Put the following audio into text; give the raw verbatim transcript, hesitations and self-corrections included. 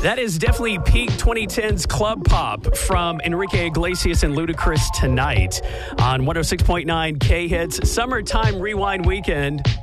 That is definitely peak twenty tens club pop from Enrique Iglesias and Ludacris tonight on one oh six point nine K-Hits Summertime Rewind Weekend.